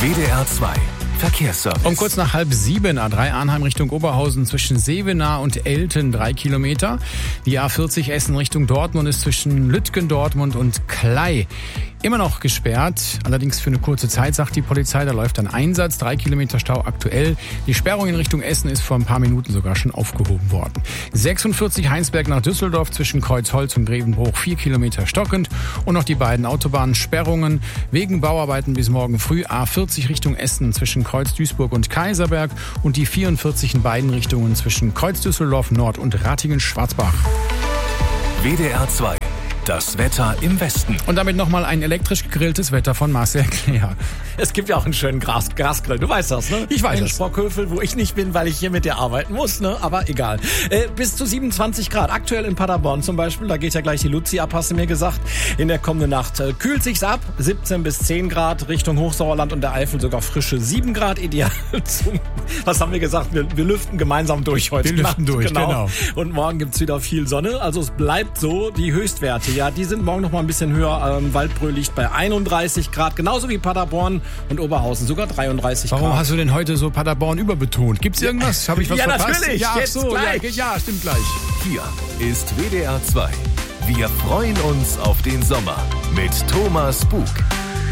WDR 2 Verkehrsservice. Um kurz nach 6:30 A3 Arnheim Richtung Oberhausen zwischen Sevenaar und Elten 3 Kilometer. Die A40 Essen Richtung Dortmund ist zwischen Lütgen, Dortmund und Klei immer noch gesperrt. Allerdings für eine kurze Zeit, sagt die Polizei. Da läuft ein Einsatz. 3 Kilometer Stau aktuell. Die Sperrung in Richtung Essen ist vor ein paar Minuten sogar schon aufgehoben worden. 46 Heinsberg nach Düsseldorf zwischen Kreuzholz und Grevenbruch 4 Kilometer stockend. Und noch die beiden Autobahnsperrungen wegen Bauarbeiten bis morgen früh. A40 Richtung Essen zwischen Kreuz Duisburg und Kaiserberg und die 44 in beiden Richtungen zwischen Kreuz Düsseldorf Nord und Ratingen-Schwarzbach. WDR 2. Das Wetter im Westen. Und damit nochmal ein elektrisch gegrilltes Wetter von Marcel Kleer. Es gibt ja auch einen schönen Gasgrill. Du weißt das, ne? Ich weiß in es. Sprockhövel, wo ich nicht bin, weil ich hier mit dir arbeiten muss, ne? Aber egal. Bis zu 27 Grad. Aktuell in Paderborn zum Beispiel. Da geht ja gleich die Luzi ab, hast du mir gesagt. In der kommenden Nacht kühlt sich's ab. 17 bis 10 Grad Richtung Hochsauerland und der Eifel sogar frische 7 Grad. Ideal zum, was haben wir gesagt? Wir lüften gemeinsam durch heute. Wir lüften durch, genau. Und morgen gibt's wieder viel Sonne. Also es bleibt so. Die Höchstwerte, ja, die sind morgen noch mal ein bisschen höher. Waldbröl liegt bei 31 Grad. Genauso wie Paderborn und Oberhausen. Sogar 33 Grad. Warum hast du denn heute so Paderborn überbetont? Gibt's irgendwas? Habe ich was verpasst? Natürlich. Ja, jetzt so, gleich. ja, stimmt gleich. Hier ist WDR 2. Wir freuen uns auf den Sommer mit Thomas Bug.